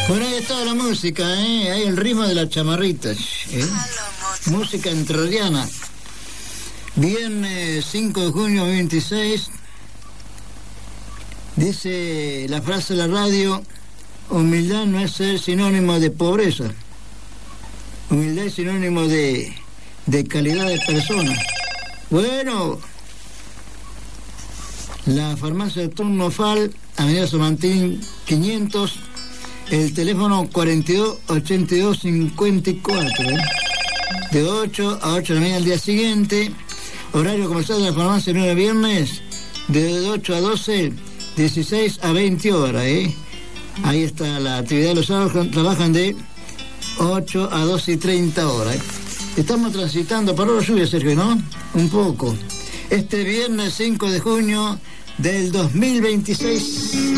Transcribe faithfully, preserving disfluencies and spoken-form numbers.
Bueno, ahí está la música, ¿eh? Ahí el ritmo de las chamarritas, ¿eh? Música entrerriana. Viernes cinco de junio veintiséis. Dice la frase de la radio: humildad no es ser sinónimo de pobreza. Humildad es sinónimo de, de calidad de persona. Bueno, la farmacia de Turno Fal, Avenida San Martín quinientos, el teléfono cuarenta y dos ochenta y dos cincuenta y cuatro, ¿eh? De ocho a ocho de la mañana al día siguiente. Horario comercial de la farmacia nueve viernes, de ocho a doce, dieciséis a veinte horas, ¿eh? Ahí está la actividad de los sábados, trabajan de ocho a doce y treinta horas, ¿eh? Estamos transitando, paró la lluvia, Sergio, ¿no? Un poco. Este viernes cinco de junio del dos mil veintiséis.